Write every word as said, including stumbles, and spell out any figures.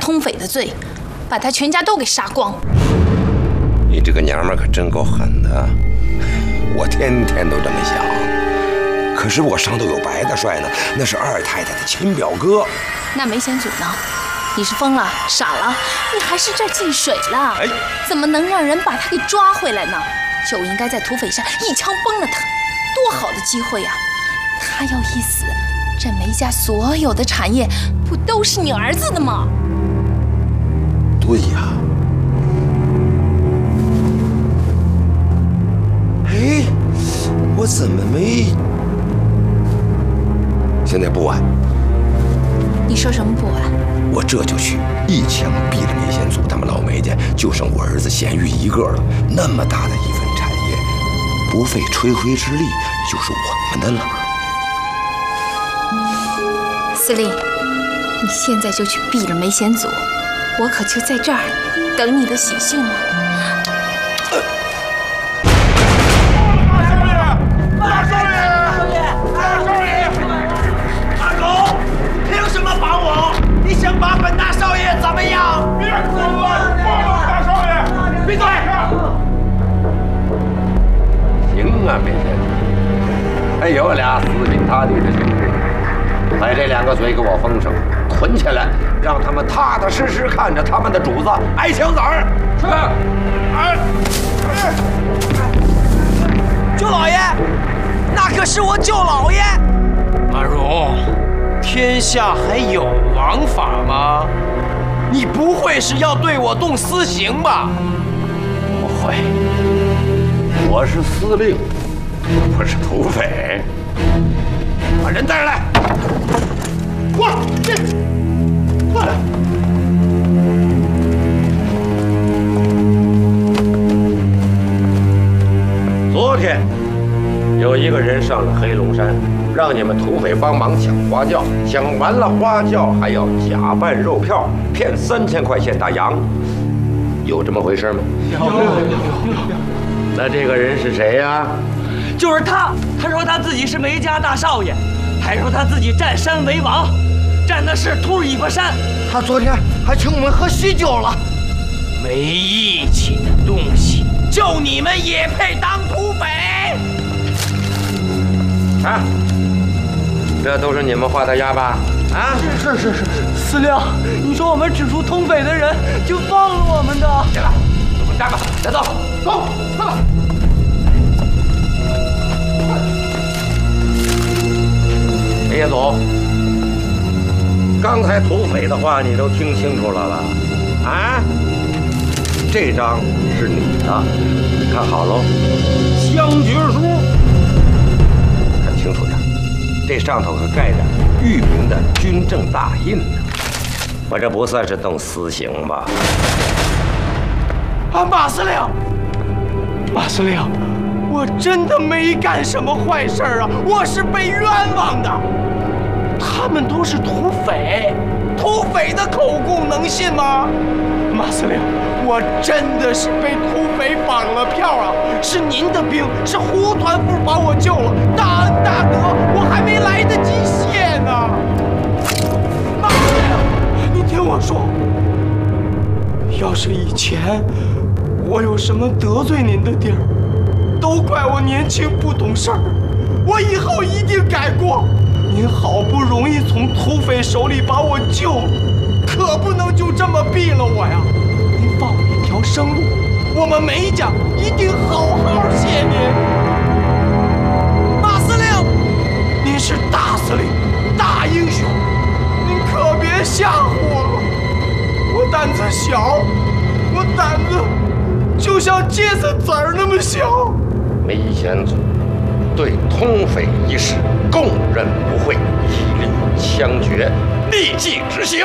通匪的罪，把他全家都给杀光。 你这个娘们可真够狠的，我天天都这么想。可是我上头有白大帅呢，那是二太太的亲表哥。 那梅贤祖呢？你是疯了、傻了？你还是这儿进水了？哎，怎么能让人把他给抓回来呢？就应该在土匪上一枪崩了他，多好的机会呀！他要一死，这梅家所有的产业不都是你儿子的吗？ 对呀。哎，我怎么没？现在不晚。 你说什么不晚？ 我这就去，一枪毙了梅贤祖他们老梅家，就剩我儿子贤玉一个了。那么大的一份产业，不费吹灰之力就是我们的了。 司令，你现在就去毙了梅贤祖，我可就在这儿等你的喜讯了。 大少爷！大少爷！大狗，凭什么绑我？你想把本大少爷怎么样？别哭了，放了大少爷！闭嘴！ 行啊，梅贤祖，还有俩死心塌地的兄弟，把这两个嘴给我封上，捆起来，让他们踏踏实实看着他们的主子挨枪子儿。是。哎。 舅老爷，那可是我舅老爷。 马荣，天下还有王法吗？你不会是要对我动私刑吧？ 不会，我是司令，我是土匪。把人带上来。过来，这，过来。昨天有一个人上了黑龙山，让你们土匪帮忙抢花轿，抢完了花轿还要假扮肉票，骗三千块钱大洋，有这么回事吗？有有有有。那这个人是谁呀？ 就是他。他说他自己是梅家大少爷，还说他自己占山为王，占的是秃尾巴山。 他昨天还请我们喝喜酒了。 没义气的东西，就你们也配当土匪？ 啊，这都是你们画的押吧？啊， 是是是是。 司令，你说我们指出通匪的人就放了我们的？ 起来，都给我站吧，带走，走，快吧。梅贤祖，刚才土匪的话你都听清楚了吧？啊，这张是你的，你看好喽，枪决书。清楚点，这上头可盖着御明的军政大印呢。我这不算是动私刑吧？ 啊，马司令，马司令，我真的没干什么坏事啊，我是被冤枉的。他们都是土匪，土匪的口供能信吗？马司令，我真的是被土匪绑了票啊！是您的兵，是胡团副把我救了，大恩大德，我还没来得及谢呢。马司令，你听我说，要是以前我有什么得罪您的地儿，都怪我年轻不懂事儿，我以后一定改过。您好不容易从土匪手里把我救了，可不能就这么毙了我呀！您放我一条生路，我们梅家一定好好谢您。马司令，您是大司令、大英雄，您可别吓唬我了。我胆子小，我胆子就像芥子籽儿那么小。 梅贤祖对通匪一事供认不讳，一律枪决，立即执行。